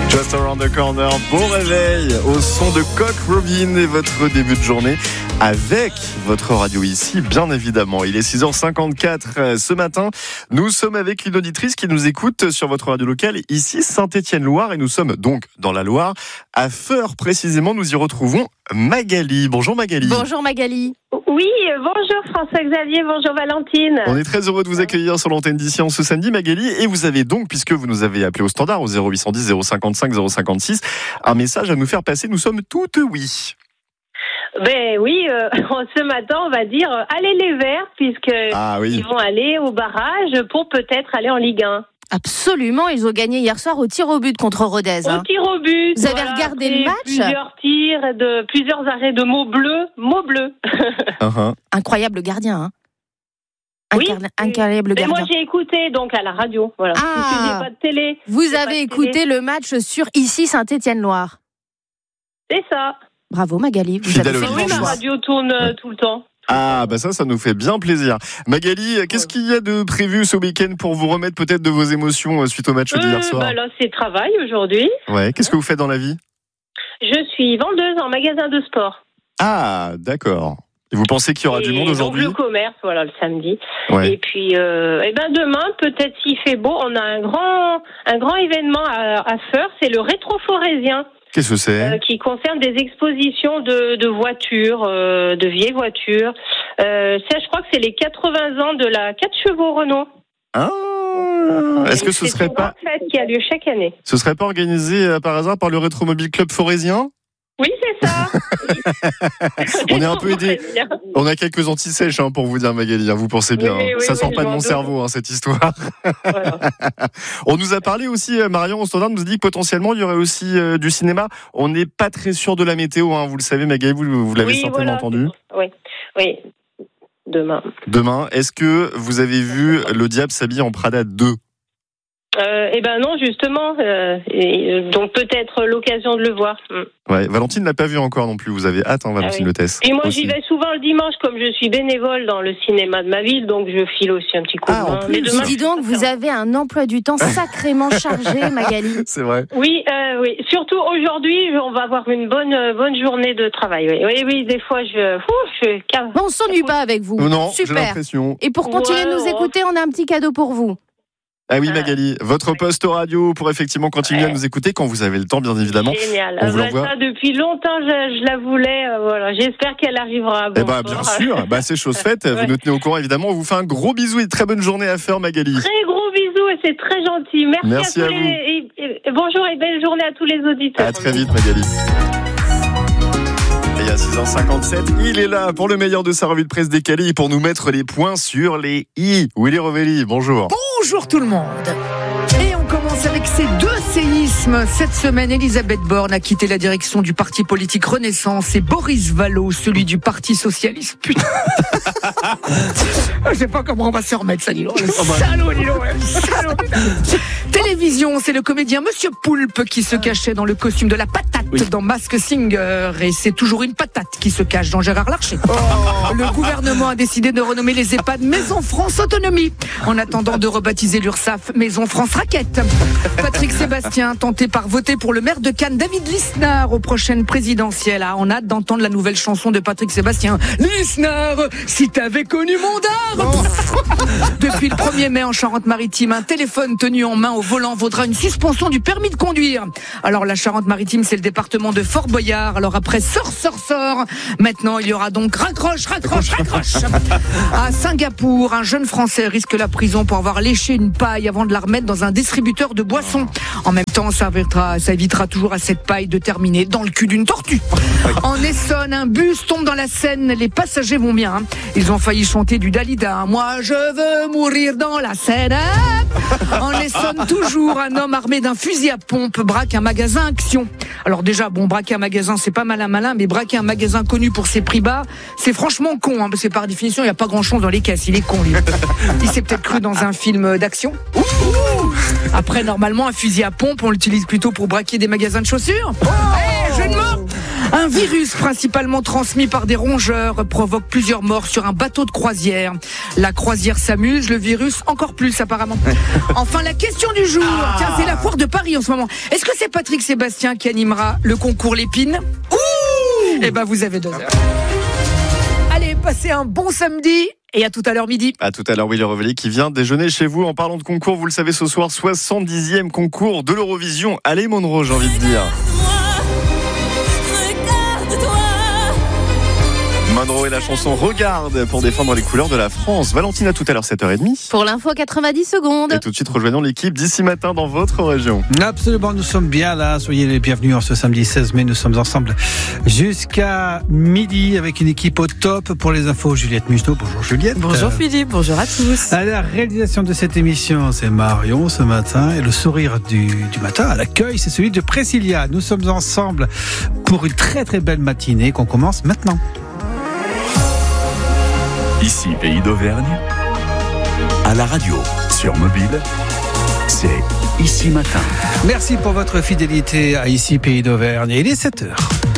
Just Around the Corner, bon réveil au son de Coq Robin et votre début de journée avec votre radio ici, bien évidemment. Il est 6h54 ce matin. Nous sommes avec une auditrice qui nous écoute sur votre radio locale ici, Saint-Étienne-Loire, et nous sommes donc dans la Loire. À Feurs, précisément, nous y retrouvons Magali. Bonjour Magali. Bonjour Magali. Oui, bonjour François-Xavier, bonjour Valentine. On est très heureux de vous accueillir sur l'antenne d'ici en ce samedi, Magali. Et vous avez donc, puisque vous nous avez appelé au standard au 0810 055 056, un message à nous faire passer. Nous sommes toutes oui. Ben oui, ce matin, on va dire allez les Verts, puisqu'ils vont aller au barrage pour peut-être aller en Ligue 1. Absolument, ils ont gagné hier soir au tir au but contre Rodez. Au tir au but. Vous avez regardé le match ? Plusieurs tirs, plusieurs arrêts de mots bleus. Incroyable gardien, hein. Incroyable gardien. Moi, j'ai écouté donc à la radio. Voilà. Ah, pas de télé. Vous avez écouté le match sur ici Saint-Étienne-Loire. C'est ça. Bravo Magali. Vous avez fait le bon choix. Ma radio tourne tout le temps. Ah, bah ça nous fait bien plaisir. Magali, qu'est-ce qu'il y a de prévu ce week-end pour vous remettre peut-être de vos émotions suite au match d'hier soir ? Là, c'est travail aujourd'hui. Ouais, qu'est-ce que vous faites dans la vie ? Je suis vendeuse en magasin de sport. Ah, d'accord. Et vous pensez qu'il y aura du monde aujourd'hui ? Donc le commerce, voilà, le samedi. Ouais. Et puis, demain, peut-être s'il fait beau, on a un grand événement à Feurs, c'est le Rétro-Forésien. Qu'est-ce que c'est ? Qui concerne des expositions de voitures, de vieilles voitures. Ça, je crois que c'est les 80 ans de la 4 chevaux Renault. Ah, est-ce que ce serait pas une fête qui a lieu chaque année. Ce serait pas organisé par hasard par le Rétromobile Club Forésien ? Oui, c'est ça. On est un peu aidé. On a quelques antisèches pour vous dire, Magali. Vous pensez bien. Oui, ça sort pas de mon cerveau, cette histoire. Voilà. On nous a parlé aussi, Marion, au standard, nous a dit que potentiellement, il y aurait aussi du cinéma. On n'est pas très sûr de la météo. Vous le savez, Magali, vous l'avez certainement entendu. Oui. Demain, est-ce que vous avez vu Le Diable s'habille en Prada 2 ? Non, justement. Donc peut-être l'occasion de le voir. Ouais, Valentine l'a pas vu encore non plus. Vous avez hâte, Valentine, le test. Et moi, j'y vais souvent le dimanche, comme je suis bénévole dans le cinéma de ma ville, donc je file aussi un petit coup de main. Demain, dis donc, vous avez un emploi du temps sacrément chargé, Magali. C'est vrai. Oui. Surtout aujourd'hui, on va avoir une bonne journée de travail. Oui. Des fois, on s'ennuie pas avec vous. Non, super. J'ai l'impression. Et pour continuer de nous écouter, on a un petit cadeau pour vous. Ah oui, Magali, votre poste radio pour effectivement continuer à nous écouter quand vous avez le temps, bien évidemment. Génial. Ça, depuis longtemps, je la voulais. Voilà. J'espère qu'elle arrivera. Bien sûr. C'est chose faite. Vous nous tenez au courant, évidemment. On vous fait un gros bisou et très bonne journée à faire, Magali. Très gros bisous et c'est très gentil. Merci à tous et bonjour et belle journée à tous les auditeurs. À très vite, Magali. Et à 6h57, il est là pour le meilleur de sa revue de presse décalée et pour nous mettre les points sur les i. Willy Rovelli, bonjour. Bonjour tout le monde. Et on commence avec ces deux séismes. Cette semaine, Elisabeth Borne a quitté la direction du parti politique Renaissance et Boris Vallaud, celui du Parti Socialiste. Putain. Je sais pas comment on va se remettre, ça, dis-donc. Salaud. Télévision, c'est le comédien Monsieur Poulpe qui se cachait dans le costume de la patate dans Mask Singer. Et c'est toujours une patate qui se cache dans Gérard Larcher. Le gouvernement a décidé de renommer les EHPAD Maison France Autonomie, en attendant de rebaptiser l'URSSAF Maison France Raquette. Patrick Sébastien, tenté par voter pour le maire de Cannes, David Lisnard, aux prochaines présidentielles. On a hâte d'entendre la nouvelle chanson de Patrick Sébastien. Lisnard, si t'avais connu mon dard. Depuis le 1er mai en Charente-Maritime, un téléphone tenu en main au volant vaudra une suspension du permis de conduire. Alors la Charente-Maritime, c'est le département de Fort Boyard. Alors après sort, maintenant il y aura donc raccroche. À Singapour, un jeune Français risque la prison pour avoir léché une paille avant de la remettre dans un distributeur de boissons. En même temps, ça évitera toujours à cette paille de terminer dans le cul d'une tortue. En Essonne, un bus tombe dans la Seine. Les passagers vont bien. Ils ont failli chanter du Dalida. Moi, je veux mourir dans la Seine. En Essonne, toujours, un homme armé d'un fusil à pompe braque un magasin Action. Alors déjà, braquer un magasin, c'est pas malin, mais braquer un magasin connu pour ses prix bas, c'est franchement con, parce que par définition, il n'y a pas grand-chose dans les caisses. Il est con, lui. Il s'est peut-être cru dans un film d'action. Après, normalement, un fusil à pompe, on l'utilise plutôt pour braquer des magasins de chaussures. Jeu de mots. Un virus principalement transmis par des rongeurs provoque plusieurs morts sur un bateau de croisière. La croisière s'amuse, le virus encore plus apparemment. Enfin, la question du jour. Tiens, c'est la foire de Paris en ce moment. Est-ce que c'est Patrick Sébastien qui animera le concours Lépine ? Eh ben, vous avez 2 heures. Allez, passez un bon samedi. Et à tout à l'heure midi. À tout à l'heure, Willy Revelli qui vient déjeuner chez vous. En parlant de concours, vous le savez ce soir, 70e concours de l'Eurovision. Allez Monroe, j'ai envie de dire. Monroe et la chanson Regarde pour défendre les couleurs de la France. Valentine, à tout à l'heure, 7h30. Pour l'info, 90 secondes. Et tout de suite, rejoignons l'équipe d'ici matin dans votre région. Absolument, nous sommes bien là. Soyez les bienvenus en ce samedi 16 mai. Nous sommes ensemble jusqu'à midi avec une équipe au top pour les infos. Juliette Mugenot. Bonjour Juliette. Bonjour Philippe, bonjour à tous. À la réalisation de cette émission, c'est Marion ce matin. Et le sourire du matin à l'accueil, c'est celui de Priscilla. Nous sommes ensemble pour une très très belle matinée qu'on commence maintenant. Ici, Pays d'Auvergne, à la radio, sur mobile, c'est Ici Matin. Merci pour votre fidélité à Ici, Pays d'Auvergne. Il est 7h.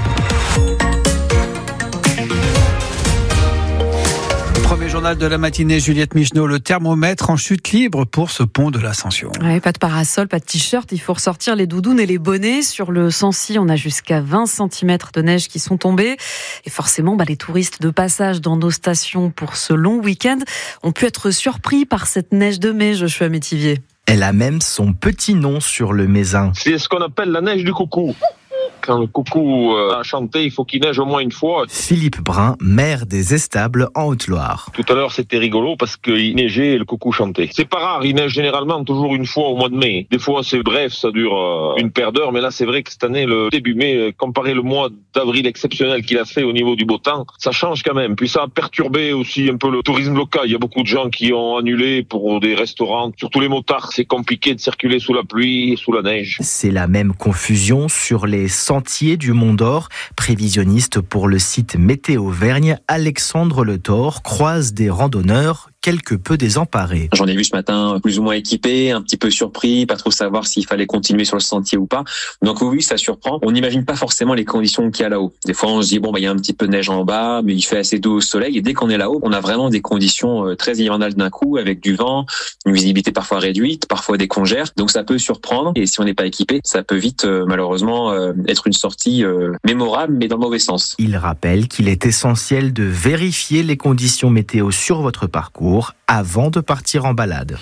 Premier journal de la matinée, Juliette Mugenot, le thermomètre en chute libre pour ce pont de l'Ascension. Ouais, pas de parasol, pas de t-shirt, il faut ressortir les doudounes et les bonnets. Sur le Sancy, on a jusqu'à 20 cm de neige qui sont tombés. Et forcément, les touristes de passage dans nos stations pour ce long week-end ont pu être surpris par cette neige de mai, Joshua Métivier. Elle a même son petit nom sur le Mézin. C'est ce qu'on appelle la neige du coucou. Quand le coucou a chanté, il faut qu'il neige au moins une fois. Philippe Brun, maire des Estables en Haute-Loire. Tout à l'heure, c'était rigolo parce qu'il neigeait et le coucou chantait. C'est pas rare, il neige généralement toujours une fois au mois de mai. Des fois, c'est bref, ça dure une paire d'heures, mais là, c'est vrai que cette année, le début mai, comparé le mois d'avril exceptionnel qu'il a fait au niveau du beau temps, ça change quand même. Puis ça a perturbé aussi un peu le tourisme local. Il y a beaucoup de gens qui ont annulé pour des restaurants, surtout les motards. C'est compliqué de circuler sous la pluie et sous la neige. C'est la même confusion sur les sentiers du Mont d'Or. Prévisionniste pour le site Météo Auvergne, Alexandre Le Thor croise des randonneurs quelque peu désemparés. J'en ai vu ce matin plus ou moins équipés, un petit peu surpris, pas trop savoir s'il fallait continuer sur le sentier ou pas. Donc oui, ça surprend. On n'imagine pas forcément les conditions qu'il y a là-haut. Des fois, on se dit il y a un petit peu de neige en bas, mais il fait assez doux au soleil. Et dès qu'on est là-haut, on a vraiment des conditions très hivernales d'un coup, avec du vent, une visibilité parfois réduite, parfois des congères. Donc ça peut surprendre. Et si on n'est pas équipé, ça peut vite malheureusement être une sortie mémorable, mais dans le mauvais sens. Il rappelle qu'il est essentiel de vérifier les conditions météo sur votre parcours avant de partir en balade.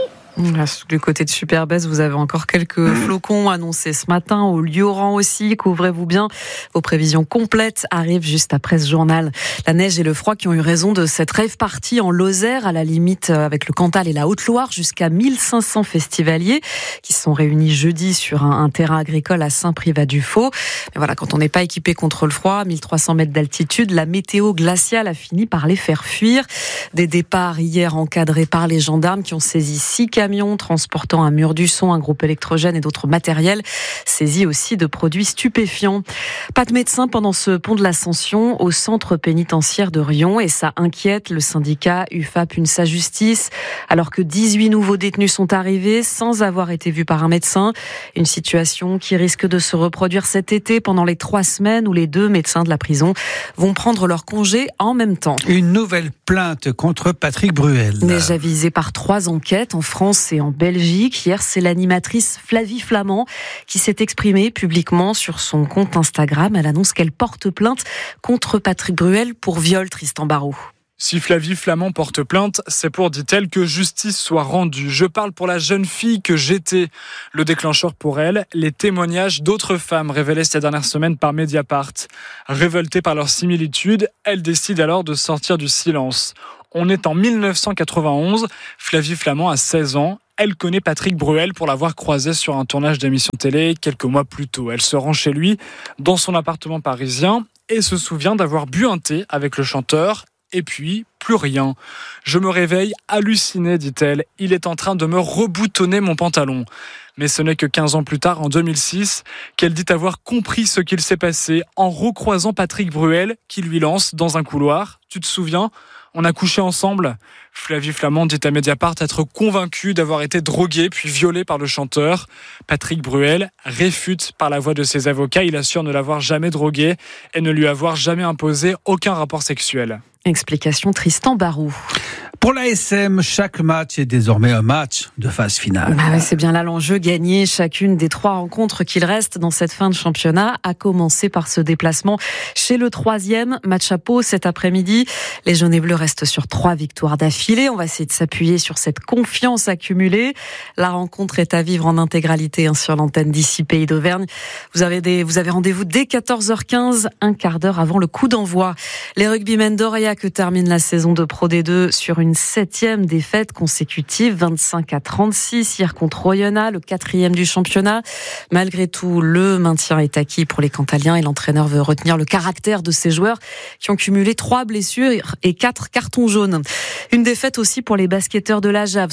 Du côté de Superbès, vous avez encore quelques flocons annoncés ce matin. Au Lioran aussi, couvrez-vous bien. Vos prévisions complètes arrivent juste après ce journal. La neige et le froid qui ont eu raison de cette rave party en Lozère, à la limite avec le Cantal et la Haute-Loire, jusqu'à 1500 festivaliers qui sont réunis jeudi sur un terrain agricole à Saint-Privat-du-Faux. Mais voilà, quand on n'est pas équipé contre le froid, 1300 mètres d'altitude, la météo glaciale a fini par les faire fuir. Des départs hier encadrés par les gendarmes qui ont saisi 6 camions transportant un mur du son, un groupe électrogène et d'autres matériels, saisis aussi de produits stupéfiants. Pas de médecin pendant ce pont de l'Ascension au centre pénitentiaire de Riom et ça inquiète le syndicat UFAP UNSA Justice alors que 18 nouveaux détenus sont arrivés sans avoir été vus par un médecin. Une situation qui risque de se reproduire cet été pendant les 3 semaines où les 2 médecins de la prison vont prendre leur congé en même temps. Une nouvelle plainte contre Patrick Bruel. Déjà visé par 3 enquêtes en France et en Belgique. Hier, c'est l'animatrice Flavie Flament qui s'est exprimée publiquement sur son compte Instagram. Elle annonce qu'elle porte plainte contre Patrick Bruel pour viol, Tristan Barraud. Si Flavie Flament porte plainte, c'est pour, dit-elle, que justice soit rendue. Je parle pour la jeune fille que j'étais. Le déclencheur pour elle, les témoignages d'autres femmes révélés ces dernières semaines par Mediapart. Révoltée par leur similitude, elle décide alors de sortir du silence. On est en 1991, Flavie Flament a 16 ans. Elle connaît Patrick Bruel pour l'avoir croisé sur un tournage d'émission télé quelques mois plus tôt. Elle se rend chez lui, dans son appartement parisien, et se souvient d'avoir bu un thé avec le chanteur. Et puis, plus rien. Je me réveille hallucinée, dit-elle. Il est en train de me reboutonner mon pantalon. Mais ce n'est que 15 ans plus tard, en 2006, qu'elle dit avoir compris ce qu'il s'est passé en recroisant Patrick Bruel qui lui lance dans un couloir. Tu te souviens ? On a couché ensemble. Flavie Flament dit à Mediapart être convaincue d'avoir été droguée puis violée par le chanteur. Patrick Bruel réfute par la voix de ses avocats. Il assure ne l'avoir jamais droguée et ne lui avoir jamais imposé aucun rapport sexuel. Explication Tristan Barou. Pour l'ASM, chaque match est désormais un match de phase finale. C'est bien là l'enjeu, gagner chacune des 3 rencontres qu'il reste dans cette fin de championnat, à commencer par ce déplacement chez le 3e, match à Pau cet après-midi. Les jaunes et bleus restent sur 3 victoires d'affilée. On va essayer de s'appuyer sur cette confiance accumulée. La rencontre est à vivre en intégralité sur l'antenne d'ici Pays d'Auvergne. Vous avez rendez-vous dès 14h15, un quart d'heure avant le coup d'envoi. Les rugbymen d'Aurillac terminent la saison de Pro D2 sur une 7e défaite consécutive, 25-36 hier contre Oyonnax, le 4e du championnat. Malgré tout, le maintien est acquis pour les Cantaliens et l'entraîneur veut retenir le caractère de ces joueurs qui ont cumulé 3 blessures et 4 cartons jaunes. Une défaite aussi pour les basketteurs de la Jave,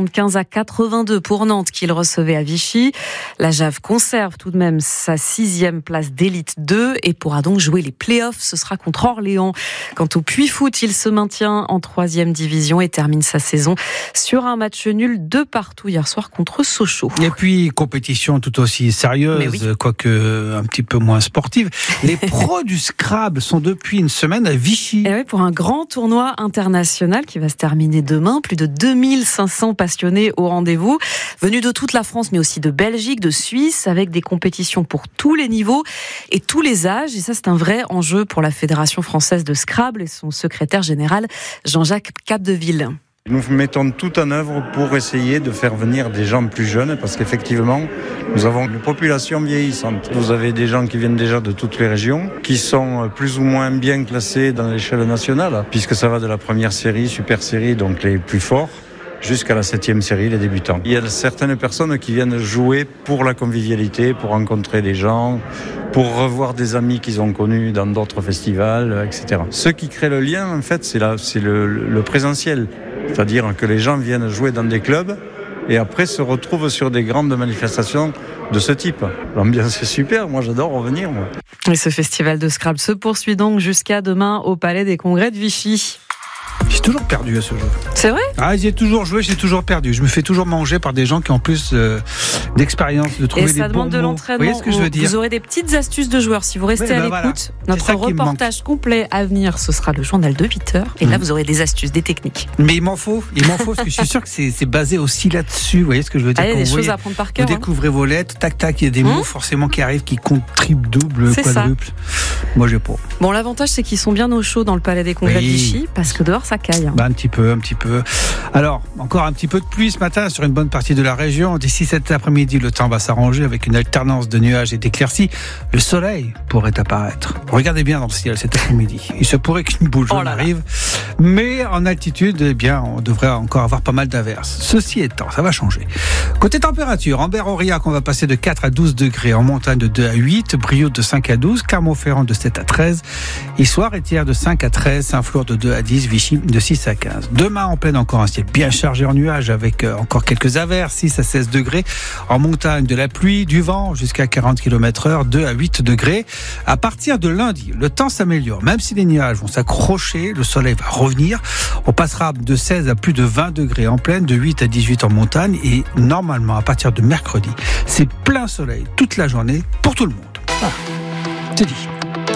75-82 pour Nantes qu'ils recevaient à Vichy. La Jave conserve tout de même sa 6e place d'élite 2 et pourra donc jouer les play-offs. Ce sera contre Orléans. Quant au Puy Foot, il se maintient en 3e division et termine sa saison sur un match nul 2-2 hier soir contre Sochaux. Et puis, compétition tout aussi sérieuse, quoique un petit peu moins sportive. Les pros du Scrabble sont depuis une semaine à Vichy. Et oui, pour un grand tournoi international qui va se terminer demain. Plus de 2500 passionnés au rendez-vous, venus de toute la France, mais aussi de Belgique, de Suisse, avec des compétitions pour tous les niveaux et tous les âges. Et ça, c'est un vrai enjeu pour la Fédération française de Scrabble et son secrétaire général, Jean-Jacques Capdeville. Nous mettons tout en œuvre pour essayer de faire venir des gens plus jeunes parce qu'effectivement, nous avons une population vieillissante. Vous avez des gens qui viennent déjà de toutes les régions, qui sont plus ou moins bien classés dans l'échelle nationale, puisque ça va de la première série, super série, donc les plus forts, jusqu'à la 7e série, les débutants. Il y a certaines personnes qui viennent jouer pour la convivialité, pour rencontrer des gens, pour revoir des amis qu'ils ont connus dans d'autres festivals, etc. Ce qui crée le lien, en fait, c'est le présentiel. C'est-à-dire que les gens viennent jouer dans des clubs et après se retrouvent sur des grandes manifestations de ce type. L'ambiance est super, moi j'adore revenir. Et ce festival de Scrabble se poursuit donc jusqu'à demain au Palais des Congrès de Vichy. J'ai toujours perdu à ce jeu. C'est vrai ? J'ai toujours joué, j'ai toujours perdu. Je me fais toujours manger par des gens qui ont plus d'expérience, de trouver les bons mots. Et ça demande de l'entraînement. Vous voyez ce que je veux dire ? Vous aurez des petites astuces de joueurs si vous restez à l'écoute. Voilà. Notre reportage complet à venir, ce sera le journal de 8h. Et là, vous aurez des astuces, des techniques. Mais il m'en faut parce que je suis sûr que c'est basé aussi là-dessus. Vous voyez ce que je veux dire ? Il y a des choses à apprendre par cœur. Vous découvrez vos lettres, tac, il y a des mots forcément qui arrivent, qui contribuent double, quadruple. Moi, j'ai pas. Bon, l'avantage, c'est qu'ils sont bien au chaud dans le Palais des Congrès de Vichy, parce que dehors, ça caille. Un petit peu. Alors, encore un petit peu de pluie ce matin sur une bonne partie de la région. D'ici cet après-midi, le temps va s'arranger avec une alternance de nuages et d'éclaircies. Le soleil pourrait apparaître. Regardez bien dans le ciel cet après-midi. Il se pourrait qu'une boule jaune arrive. Mais en altitude, on devrait encore avoir pas mal d'averses. Ceci étant, ça va changer. Côté température, en Aurillac, on va passer de 4 à 12 degrés. En montagne, de 2 à 8. Brioude, de 5 à 12. Clermont-Ferrand, de 7 à 13. Issoire et Thiers, de 5 à 13. Saint-Flour, de 2 à 10. Vichy, de 6 à 15. Demain, en pleine, encore un ciel bien chargé en nuages avec encore quelques averses, 6 à 16 degrés. En montagne, de la pluie, du vent jusqu'à 40 km/h, 2 à 8 degrés. À partir de lundi, le temps s'améliore. Même si les nuages vont s'accrocher, le soleil va revenir. On passera de 16 à plus de 20 degrés en plaine, de 8 à 18 en montagne. Et normalement, à partir de mercredi, c'est plein soleil toute la journée pour tout le monde. Voilà, c'est dit.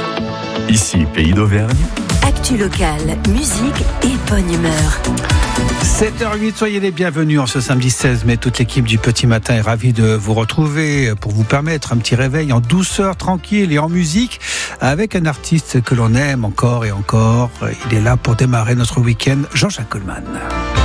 Ici, Pays d'Auvergne. Actu locale, musique et bonne humeur. 7h08, soyez les bienvenus en ce samedi 16 mai. Toute l'équipe du Petit Matin est ravie de vous retrouver pour vous permettre un petit réveil en douceur, tranquille et en musique avec un artiste que l'on aime encore et encore. Il est là pour démarrer notre week-end, Jean-Jacques Goldman.